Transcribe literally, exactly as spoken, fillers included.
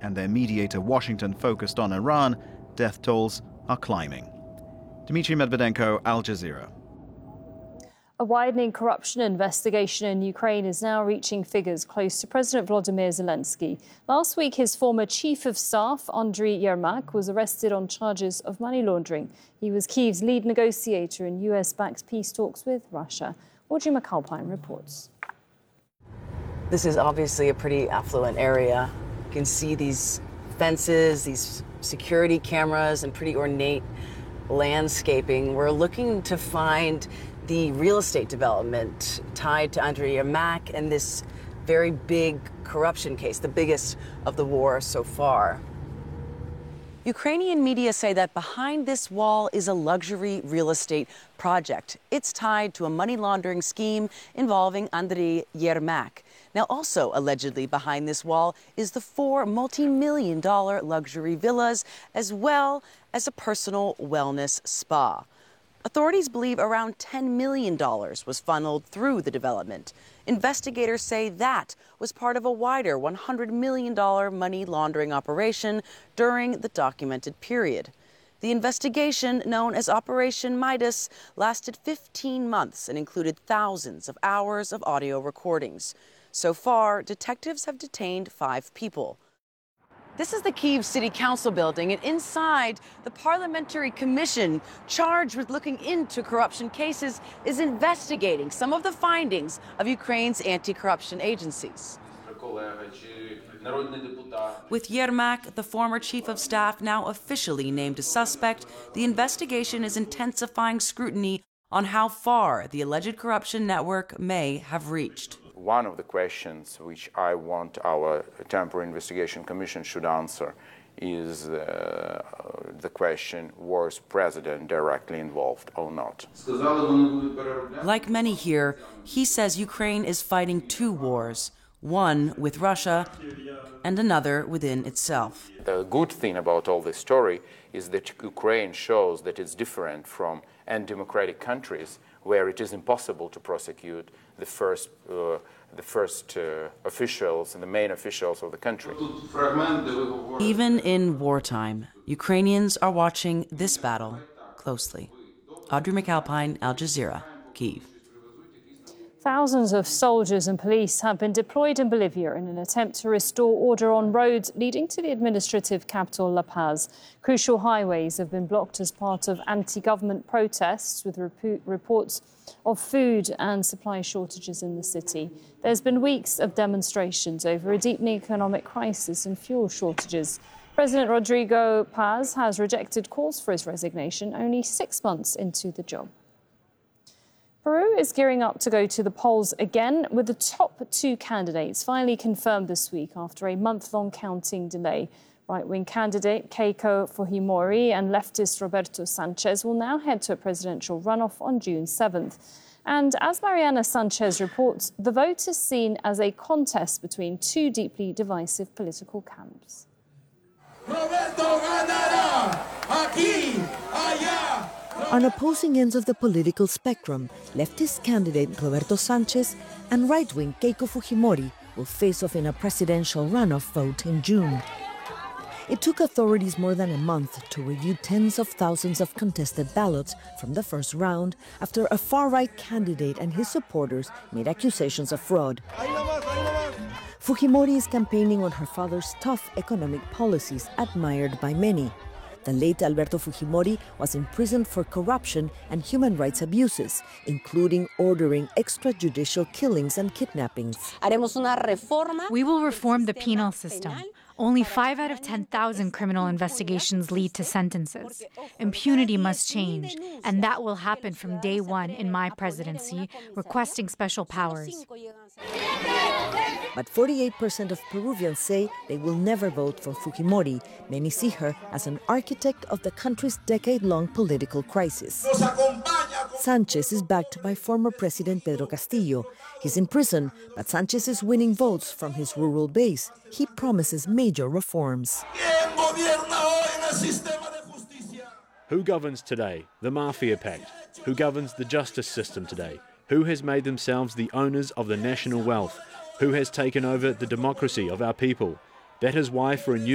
and their mediator Washington focused on Iran, death tolls are climbing. Dmitry Medvedenko, Al Jazeera. A widening corruption investigation in Ukraine is now reaching figures close to President Volodymyr Zelensky. Last week, his former chief of staff, Andriy Yermak, was arrested on charges of money laundering. He was Kyiv's lead negotiator in U S-backed peace talks with Russia. Audrey McAlpine reports. This is obviously a pretty affluent area. You can see these fences, these security cameras, and pretty ornate landscaping. We're looking to find the real estate development tied to Andriy Yermak and this very big corruption case, the biggest of the war so far. Ukrainian media say that behind this wall is a luxury real estate project. It's tied to a money laundering scheme involving Andriy Yermak. Now, also allegedly behind this wall is the four multi-million dollar luxury villas, as well as a personal wellness spa. Authorities believe around ten million dollars was funneled through the development. Investigators say that was part of a wider one hundred million dollar money laundering operation during the documented period. The investigation, known as Operation Midas, lasted fifteen months and included thousands of hours of audio recordings. So far, detectives have detained five people. This is the Kyiv City Council building, and inside, the parliamentary commission charged with looking into corruption cases is investigating some of the findings of Ukraine's anti-corruption agencies. With Yermak, the former chief of staff, now officially named a suspect, the investigation is intensifying scrutiny on how far the alleged corruption network may have reached. One of the questions which I want our temporary investigation commission should answer is uh, the question, was president directly involved or not? Like many here, he says Ukraine is fighting two wars, one with Russia and another within itself. The good thing about all this story is that Ukraine shows that it's different from undemocratic countries where it is impossible to prosecute the first, uh, the first uh, officials and the main officials of the country. Even in wartime, Ukrainians are watching this battle closely. Audrey McAlpine, Al Jazeera, Kyiv. Thousands of soldiers and police have been deployed in Bolivia in an attempt to restore order on roads leading to the administrative capital, La Paz. Crucial highways have been blocked as part of anti-government protests, with rep- reports of food and supply shortages in the city. There's been weeks of demonstrations over a deepening economic crisis and fuel shortages. President Rodrigo Paz has rejected calls for his resignation only six months into the job. Peru is gearing up to go to the polls again, with the top two candidates finally confirmed this week after a month-long counting delay. Right-wing candidate Keiko Fujimori and leftist Roberto Sanchez will now head to a presidential runoff on June seventh. And as Mariana Sanchez reports, the vote is seen as a contest between two deeply divisive political camps. Roberto ganará aquí, allá. On opposing ends of the political spectrum, leftist candidate Roberto Sanchez and right-wing Keiko Fujimori will face off in a presidential runoff vote in June. It took authorities more than a month to review tens of thousands of contested ballots from the first round after a far-right candidate and his supporters made accusations of fraud. Fujimori is campaigning on her father's tough economic policies, admired by many. The late Alberto Fujimori was imprisoned for corruption and human rights abuses, including ordering extrajudicial killings and kidnappings. We will reform the penal system. Only five out of ten thousand criminal investigations lead to sentences. Impunity must change, and that will happen from day one in my presidency, requesting special powers. But forty-eight percent of Peruvians say they will never vote for Fujimori. Many see her as an architect of the country's decade-long political crisis. Sanchez is backed by former President Pedro Castillo. He's in prison, but Sanchez is winning votes from his rural base. He promises major reforms. Who governs today? The Mafia Pact. Who governs the justice system today? Who has made themselves the owners of the national wealth? Who has taken over the democracy of our people? That is why for a new